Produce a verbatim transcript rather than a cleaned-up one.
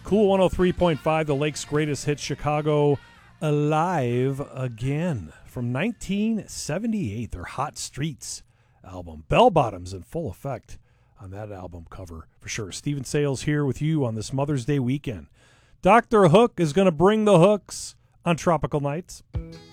Cool one oh three point five, the Lake's greatest hit, Chicago Alive Again. From nineteen seventy-eight, their Hot Streets album. Bell bottoms in full effect on that album cover for sure. Steven Sales here with you on this Mother's Day weekend. Doctor Hook is going to bring the hooks on Tropical Nights.